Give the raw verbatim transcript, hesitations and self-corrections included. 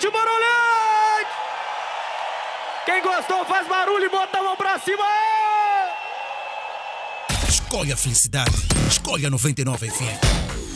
Último barulho! Quem gostou faz barulho e bota a mão pra cima! Escolhe a felicidade. Escolhe a noventa e nove F M.